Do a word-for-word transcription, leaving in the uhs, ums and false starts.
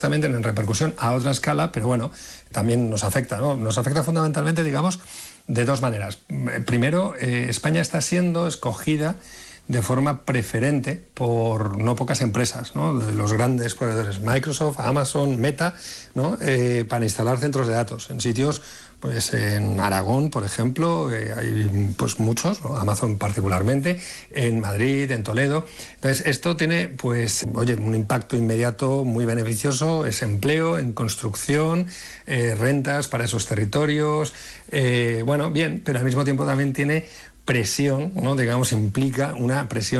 también tienen repercusión a otra escala, pero bueno, también nos afecta, ¿no? Nos afecta fundamentalmente, digamos, de dos maneras. Primero, eh, España está siendo escogida de forma preferente por no pocas empresas, ¿no? De los grandes proveedores, Microsoft, Amazon, Meta, ¿no? Eh, para instalar centros de datos en sitios, pues en Aragón, por ejemplo, eh, hay pues muchos, ¿no? Amazon particularmente, en Madrid, en Toledo. Entonces, esto tiene, pues, oye, un impacto inmediato muy beneficioso, es empleo en construcción, eh, rentas para esos territorios, eh, bueno, bien, pero al mismo tiempo también tiene presión, ¿no? Digamos, implica una presión